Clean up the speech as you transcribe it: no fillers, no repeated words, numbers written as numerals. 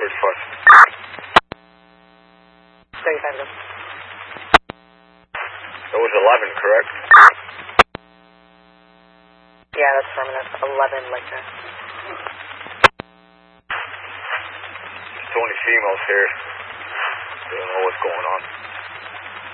35. 35, go. That was 11, correct? Yeah, that's affirmative. 11, like that. There's only females here. They don't know what's going on.